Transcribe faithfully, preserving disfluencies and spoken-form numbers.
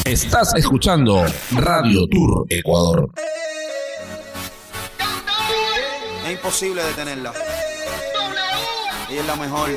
Estás escuchando Radio Tour Ecuador. Es imposible detenerla. Ella es la mejor.